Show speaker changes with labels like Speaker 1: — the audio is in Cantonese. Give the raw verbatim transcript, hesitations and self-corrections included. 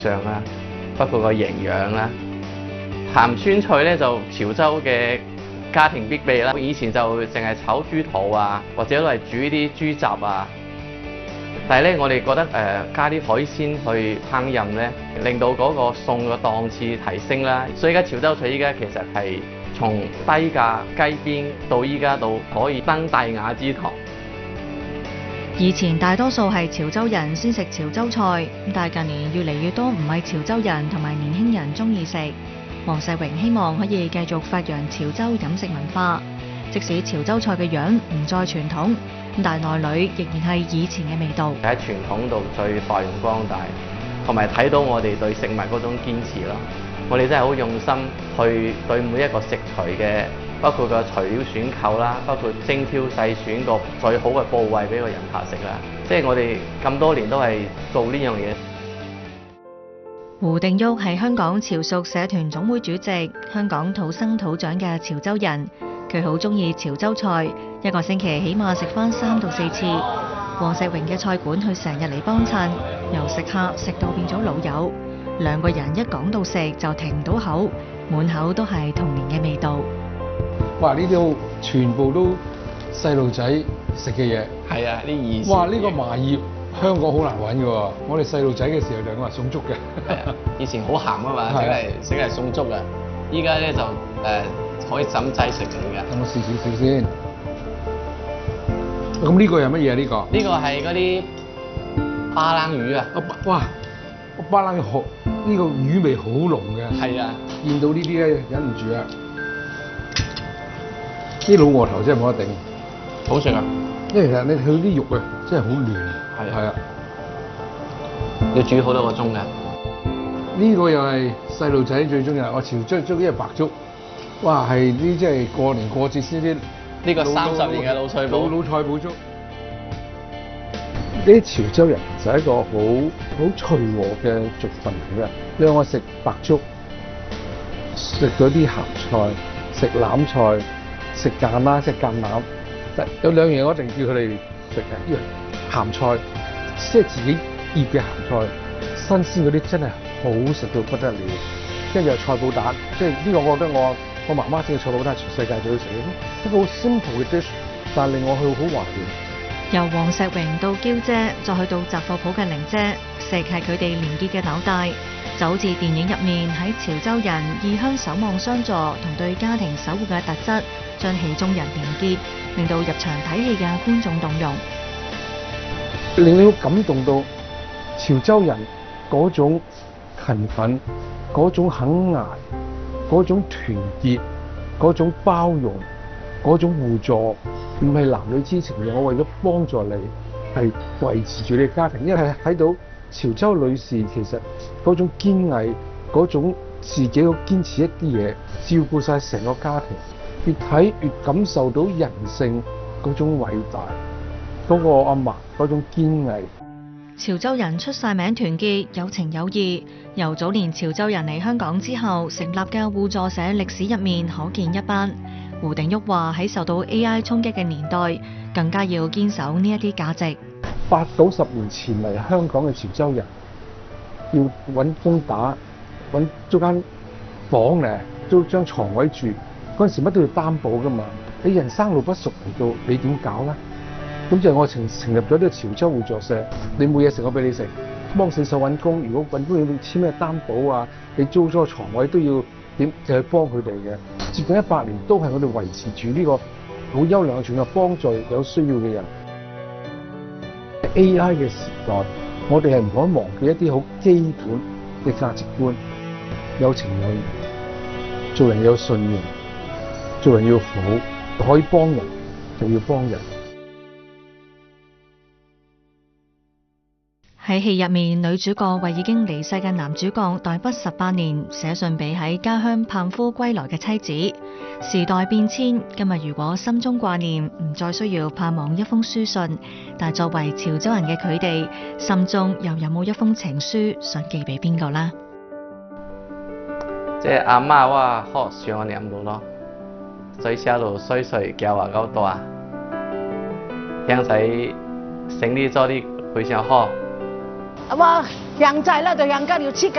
Speaker 1: 上啦，包括個營養啦。鹹酸菜咧就潮州嘅家庭必備啦。以前就淨係炒豬肚啊，或者都係煮啲豬雜啊。但係咧，我哋覺得誒、呃、加啲海鮮去烹飪咧，令到嗰個餸嘅檔次提升啦。所以而家潮州菜依家其實係從低價雞邊到依家到可以登大雅之堂。
Speaker 2: 以前大多數係潮州人先食潮州菜，但係近年越嚟越多唔係潮州人同埋年輕人中意食。黃石榮希望可以繼續發揚潮州飲食文化，即使潮州菜嘅樣唔再傳統，但係內裏仍然係以前嘅味道。
Speaker 1: 喺傳統度再發揚光大，同埋睇到我哋對食物嗰種堅持咯。我哋真係好用心去對每一個食材嘅，包括個材料選購啦，包括精挑細選個最好嘅部位俾個人客食啦。即係我哋咁多年都係做呢樣嘢。
Speaker 2: 胡定旭係香港潮屬社團總會主席，香港土生土長嘅潮州人，佢好中意潮州菜，一個星期起碼食返三到四次。黃石榮嘅菜館佢成日嚟幫襯，由食客食到變咗老友，兩個人一講到食就停唔到口，滿口都係童年嘅味道。
Speaker 3: 哇！呢啲全部都細路仔食嘅嘢。
Speaker 1: 係啊，呢意思。
Speaker 3: 哇！呢、這個麻葉香港好難揾嘅喎，我哋細路仔嘅時候就咁話送粥嘅。
Speaker 1: 係啊，以前好鹹啊嘛，整嚟整嚟送粥啊。依家咧就誒、呃、可以浸劑食嚟嘅。
Speaker 3: 咁我試少少先。咁呢個係乜嘢啊？呢、這個？
Speaker 1: 呢個係嗰啲巴冷魚啊！
Speaker 3: 哇！巴冷好，呢、這個魚味好濃嘅。
Speaker 1: 係啊，
Speaker 3: 見到呢啲咧忍唔住啊！啲老鵝頭真係冇得頂，
Speaker 1: 好食啊！
Speaker 3: 因為其實你佢啲肉啊，真係好嫩。
Speaker 1: 係
Speaker 3: 係啊，
Speaker 1: 要煮好多個鐘㗎。
Speaker 3: 呢個又係細路仔最中意，我潮州粥呢係白粥，哇係啲即係過年過節先啲。
Speaker 1: 呢個三十年嘅老菜脯。
Speaker 3: 老老菜脯粥。呢啲潮州人就係一個好好隨和嘅族群嚟嘅。你話我食白粥，食咗啲鹹菜，食欖菜，食橄欖，食橄欖。有兩樣我一定叫佢哋食嘅，呢樣鹹菜，即係自己醃嘅鹹菜，新鮮嗰啲真係好食到不得了。跟住有菜脯蛋，即係呢個我覺得我我媽媽整嘅菜脯蛋全世界最好食，一個好 simple 嘅 dish， 但係令我去好懷念。
Speaker 2: 由黃石榮到嬌姐，再去到雜貨鋪嘅玲姐，食係佢哋連結嘅紐帶，就好似電影入面喺潮州人異鄉守望相助同對家庭守護嘅特質，將戲中人連結，令到入場睇戲嘅觀眾動容，
Speaker 3: 令你好感動到潮州人嗰種勤奮、嗰種肯捱、嗰種團結、嗰種包容、嗰種互助，唔係男女之情嘅。我為咗幫助你，係維持住你嘅家庭，因為睇到潮州女士其實嗰種堅毅、嗰種自己好堅持一啲嘢，照顧晒成個家庭。越睇越感受到人性嗰種偉大，嗰、那個阿嫲嗰種堅毅。
Speaker 2: 潮州人出晒名團結，有情有義。由早年潮州人嚟香港之後成立嘅互助社歷史入面可見一斑。胡定旭話喺受到 A I 衝擊嘅年代，更加要堅守呢一啲價值。
Speaker 3: 八九十年前嚟香港嘅潮州人，要揾工打，揾租間房咧，租張床位住。嗰陣時乜都要擔保㗎嘛，你人生路不熟嚟到，你點搞咧？咁就係我成成立咗呢個潮州互助社，你冇嘢食我俾你食，幫死手揾工，如果揾工要簽咩擔保啊，你租咗個床位都要點就去幫佢哋嘅。接近一百年都係我哋維持住呢個好優良嘅傳統，幫助有需要嘅人。A I 嘅時代，我哋係唔可以忘記一啲好基本嘅價值觀，有情有義，做人有信念。做人要好，可以幫人就要幫人。
Speaker 2: 喺戲入面，女主角為已經離世嘅男主角代筆十八年，寫信俾喺家鄉盼夫歸來嘅妻子。時代變遷，今日如果心中掛念，唔再需要盼望一封書信，但作為潮州人嘅佢哋，心中又有冇一封情書想寄俾邊個呢？
Speaker 1: 即係阿媽話學上我念到咯。最細路歲歲教話夠多啊，鄉仔醒啲多啲會上學。
Speaker 4: 我鄉仔咧就鄉家要設計。